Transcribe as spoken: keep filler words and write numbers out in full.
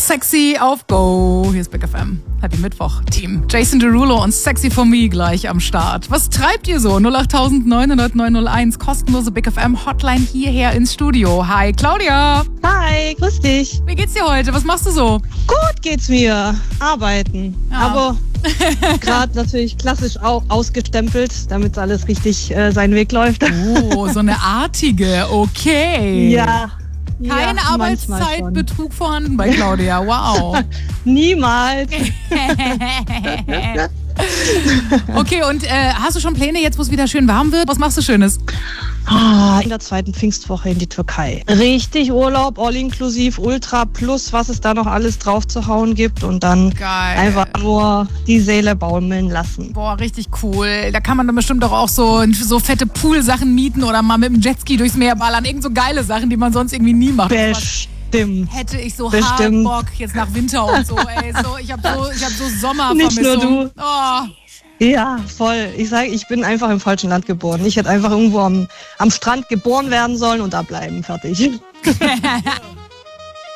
Sexy auf Go. Hier ist Big F M. Happy Mittwoch, Team. Jason Derulo und Sexy for Me gleich am Start. Was treibt ihr so? null acht neun null null neun null eins, kostenlose Big F M Hotline hierher ins Studio. Hi, Claudia. Hi, grüß dich. Wie geht's dir heute? Was machst du so? Gut geht's mir. Arbeiten. Ja. Aber gerade natürlich klassisch auch ausgestempelt, damit alles richtig äh, seinen Weg läuft. Oh, so eine artige. Okay. Ja. Keine ja, Arbeitszeitbetrug vorhanden bei Claudia. Wow. Niemals. Okay, und äh, hast du schon Pläne jetzt, wo es wieder schön warm wird? Was machst du Schönes? Ah, in der zweiten Pfingstwoche in die Türkei. Richtig Urlaub, all inklusiv, Ultra plus, was es da noch alles drauf zu hauen gibt und dann Geil. einfach nur die Seele baumeln lassen. Boah, richtig cool. Da kann man dann bestimmt doch auch so, so fette Poolsachen mieten oder mal mit dem Jetski durchs Meer ballern. Irgend so geile Sachen, die man sonst irgendwie nie macht. Bestimmt. Hätte ich so Bestimmt. hart Bock jetzt nach Winter und so, ey. So, ich hab so, ich hab so Sommervermissung. Nicht nur du. Oh. Ja, voll. Ich sage, ich bin einfach im falschen Land geboren. Ich hätte einfach irgendwo am, am Strand geboren werden sollen und da bleiben. Fertig.